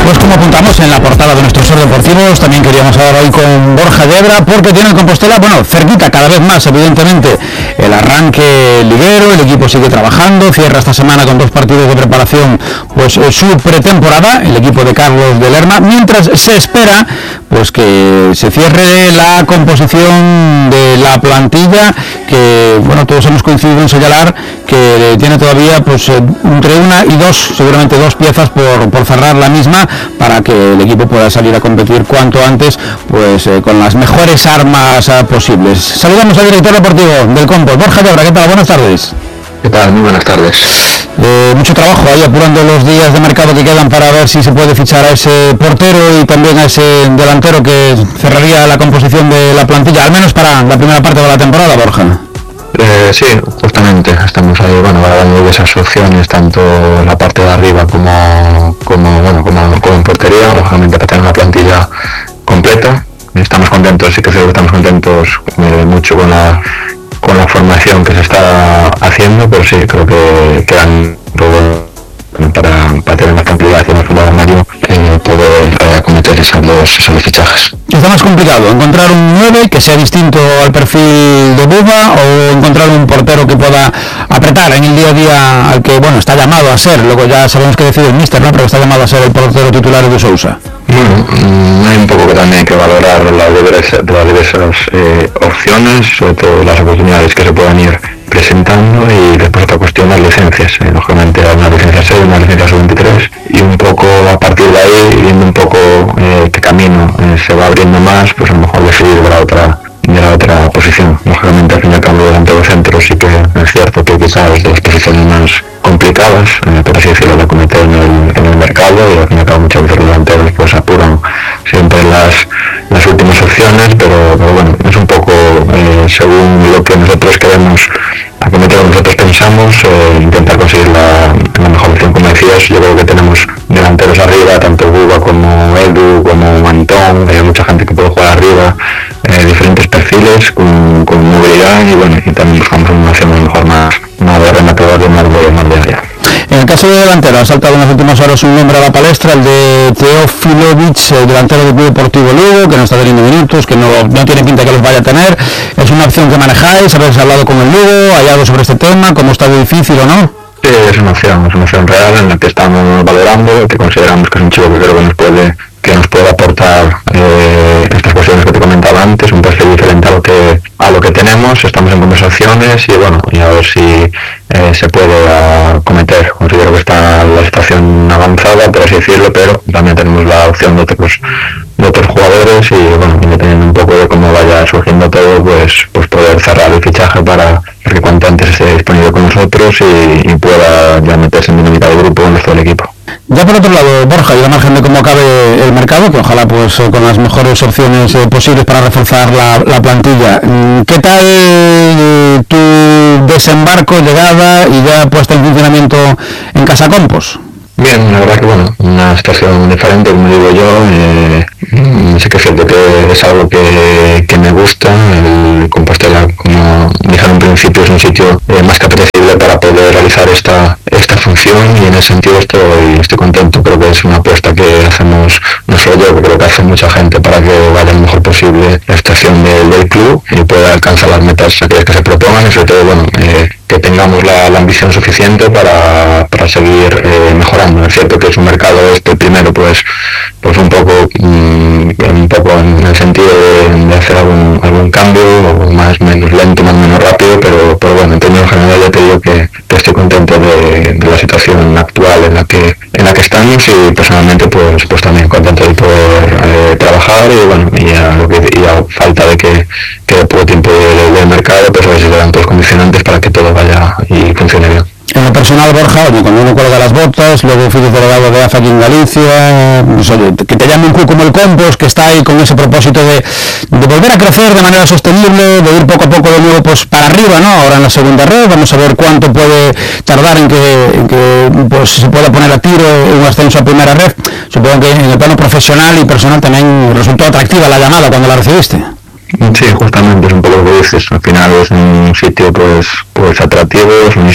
Pues como apuntamos en la portada de nuestros Ser Deportivos, también queríamos hablar hoy con Borja Yebra, porque tiene el Compostela, bueno, cerquita cada vez más, evidentemente, el arranque liguero. El equipo sigue trabajando, cierra esta semana con 2 partidos de preparación, pues su pretemporada, el equipo de Carlos de Lerma, mientras se espera pues que se cierre la composición de la plantilla, que bueno, todos hemos coincidido en señalar que tiene todavía pues entre 1 y 2, seguramente 2 piezas por cerrar la misma, para que el equipo pueda salir a competir cuanto antes, pues con las mejores armas posibles. Saludamos al director deportivo del Compost, Borja Yebra. ¿Qué tal? Buenas tardes. ¿Qué tal? Muy buenas tardes. Mucho trabajo ahí apurando los días de mercado que quedan para ver si se puede fichar a ese portero y también a ese delantero que cerraría la composición de la plantilla, al menos para la primera parte de la temporada, Borja. Sí, justamente estamos ahí, valorando diversas opciones, tanto en la parte de arriba como en portería, lógicamente para tener una plantilla completa. Estamos contentos, sí que estamos contentos mucho con la formación que se está haciendo, pero sí, creo que quedan para tener una cantidad y una forma de armario poder acometer esos dos fichajes. ¿Está más complicado encontrar un 9 que sea distinto al perfil de Buba, o encontrar un portero que pueda apretar en el día a día al que está llamado a ser? Luego ya sabemos que decide el míster, ¿no? Pero está llamado a ser el portero titular de Sousa. Bueno, hay un poco que también hay que valorar las diversas opciones, sobre todo las oportunidades que se puedan ir presentando, y después otra cuestión, las licencias. Lógicamente una licencia 6, una licencia sub-23, y un poco a partir de ahí, viendo un poco qué camino se va abriendo más, pues a lo mejor decidir de la otra posición. Lógicamente al fin y al cabo delante de los centros sí que es cierto que quizás es de las posiciones más complicadas, por así decirlo, de cometer en el mercado, y al fin y al cabo muchas veces los delanteros pues apuran siempre las últimas opciones, pero bueno, es un poco según lo que nosotros queremos acometer, lo que nosotros pensamos, intentar conseguir la mejor opción. Como decías, yo creo que tenemos delanteros arriba, tanto Buba como Edu, como Antón, hay mucha gente que puede jugar arriba, diferentes perfiles con movilidad, y también buscamos una opción a lo mejor más de rematador y más de área. En el caso de delantero, ha saltado en las últimas horas un nombre a la palestra, el de Teofilovic, delantero del Club Deportivo Lugo, que no está teniendo minutos, que no tiene pinta que los vaya a tener. ¿Es una opción que manejáis? ¿Habéis hablado con el Lugo? ¿Hay algo sobre este tema? ¿Cómo está de difícil o no? Sí, es una opción real en la que estamos valorando, que consideramos que es un chico que creo que nos puede aportar estas cuestiones que te comentaba antes, un perfil diferente a lo que tenemos. Estamos en conversaciones y a ver si se puede acometer. Considero que está la situación avanzada, por así decirlo, pero también tenemos la opción de otros jugadores, y dependiendo un poco de cómo vaya surgiendo todo, pues poder cerrar el fichaje para que cuanto antes esté disponible con nosotros y pueda ya meterse en dinámica de grupo con el resto del equipo. Ya por otro lado, Borja, y al margen de cómo acabe el mercado, que ojalá pues con las mejores opciones posibles para reforzar la plantilla, ¿qué tal tu desembarco, llegada y ya puesta en funcionamiento en Casa Compost? Bien, la verdad que una situación diferente, como digo yo. Sí que es cierto que es algo que me gusta. El Compostela, como dije en un principio, es un sitio más que apetecible para poder realizar esta función, y en ese sentido estoy contento. Creo que es una apuesta que hacemos no solo yo, creo que hace mucha gente para que vaya lo mejor posible la situación del club y pueda alcanzar las metas aquellas que se propongan, y sobre todo que tengamos la ambición suficiente para seguir mejorando. Es cierto que es un mercado primero pues un poco en el sentido de hacer algún cambio, menos lento, menos rápido, pero bueno, en términos generales ya te digo que estoy contento de la situación actual en la que estamos, y personalmente pues también contento de poder trabajar, y a falta de que quede poco tiempo de mercado, pues a ver si se dan todos los condicionantes para que todo vaya y funcione bien. En lo personal, Borja, cuando uno cuelga las botas, luego fuiste delegado de AFA aquí en Galicia, que te llame un club como el Compost, que está ahí con ese propósito de volver a crecer de manera sostenible, de ir poco a poco de nuevo pues para arriba, ¿no? Ahora en la segunda red, vamos a ver cuánto puede tardar en que pues se pueda poner a tiro un ascenso a primera red. Supongo que en el plano profesional y personal también resultó atractiva la llamada cuando la recibiste. Sí, justamente es un poco lo que dices. Al final es un sitio pues atractivo, es un